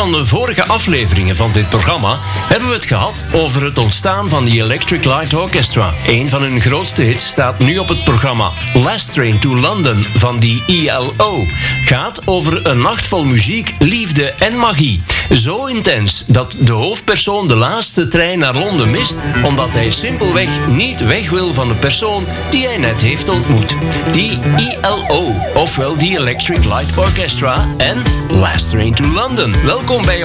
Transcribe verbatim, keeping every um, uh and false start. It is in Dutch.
van de vorige afleveringen van dit programma hebben we het gehad over het ontstaan van de Electric Light Orchestra. Een van hun grootste hits staat nu op het programma. Last Train to London van de E L O gaat over een nacht vol muziek, liefde en magie. Zo intens dat de hoofdpersoon de laatste trein naar Londen mist, omdat hij simpelweg niet weg wil van de persoon die hij net heeft ontmoet. Die E L O, ofwel die Electric Light Orchestra en Last Train to London. Welkom bij